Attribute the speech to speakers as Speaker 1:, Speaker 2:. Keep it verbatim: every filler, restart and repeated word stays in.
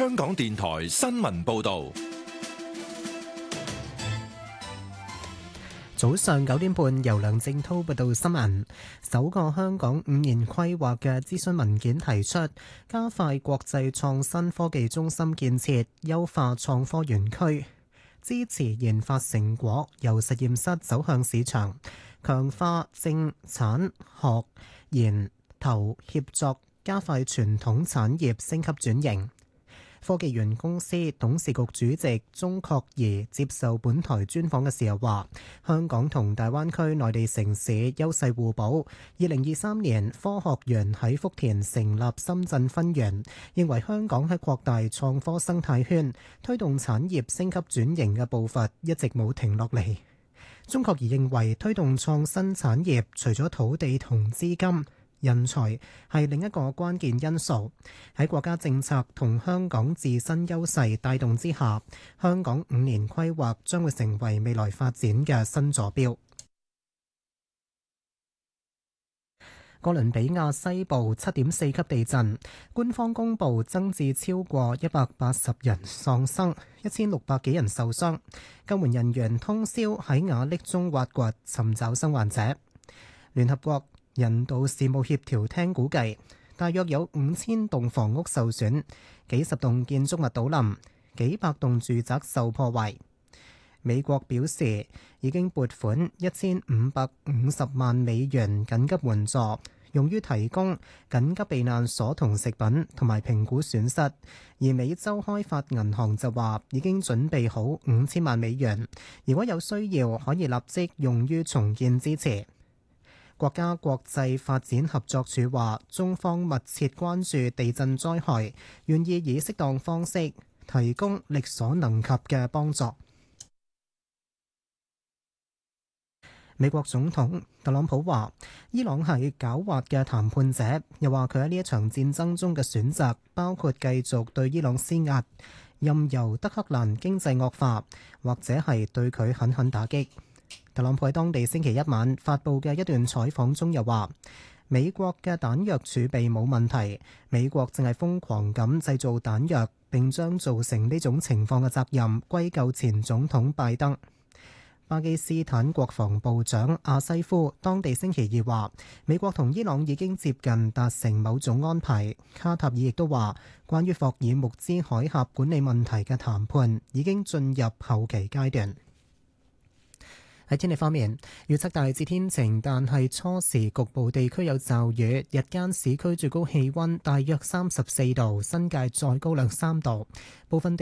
Speaker 1: 香港電台新聞報道。
Speaker 2: 早上九點半，由梁正滔報道新聞。首個香港五年規劃嘅諮詢文件提出，加快國際創新科技中心建設，優化創科園區，支持研發成果由實驗室走向市場，強化政產學研投協作，加快傳統產業升級轉型。科技園公司董事局主席鍾確儀接受本台專訪嘅時候話，香港同大灣區內地城市優勢互補。二零二三年科學園喺福田成立深圳分園，認為香港喺擴大創科生態圈、推動產業升級轉型嘅步伐一直冇停落嚟。鍾確儀認為推動創新產業除咗土地同資金，人才係另一個關鍵因素。喺國家政策同香港自身優勢帶動之下，香港五年規劃將會成為未來發展嘅新坐標。哥倫比亞西部七點四級地震，官方公布增至超過一百八十人喪生，一千六百幾人受傷。救援人員通宵喺瓦礫中挖掘，尋找生還者。聯合國人道事務協調廳估計，大約有五千棟房屋受損，幾十棟建築物倒冧，幾百棟住宅受破壞。美國表示已經撥款一千五百五十萬美元緊急援助，用於提供緊急避難所同食品，同埋評估損失。而美洲開發銀行就話已經準備好五千萬美元，如果有需要可以立即用於重建支持。國家國際發展合作署話，中方密切關注地震災害，願意以適當方式提供力所能及嘅幫助。美國總統特朗普話，伊朗係狡猾嘅談判者，又話佢喺呢一場戰爭中嘅選擇包括繼續對伊朗施壓，任由德黑蘭經濟惡化，或者係對佢狠狠打擊。特朗普喺當地星期一晚發布嘅一段採訪中又話，美國嘅彈藥儲備冇問題，美國正係瘋狂咁製造彈藥，並將造成呢種情況嘅責任歸咎前總統拜登。巴基斯坦國防部長阿西夫當地星期二話，美國同伊朗已經接近達成某種安排。卡塔爾亦都話，關於霍爾木茲海峽管理問題嘅談判已經進入後期階段。喺天氣方面，預測大致天晴，但係初時局部地區有驟雨。日間市區最高氣溫大約三十四度，新界再高兩三度，部分地